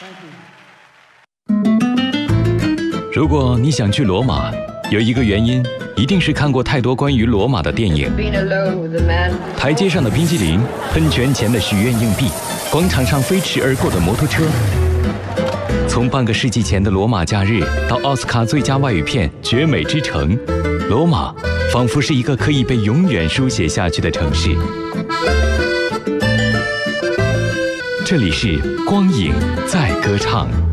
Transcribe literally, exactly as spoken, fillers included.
如果你想去罗马，有一个原因，一定是看过太多关于罗马的电影。台阶上的冰激凌，喷泉前的许愿硬币，广场上飞驰而过的摩托车。从半个世纪前的罗马假日到奥斯卡最佳外语片《绝美之城》，罗马仿佛是一个可以被永远书写下去的城市。这里是光影在歌唱。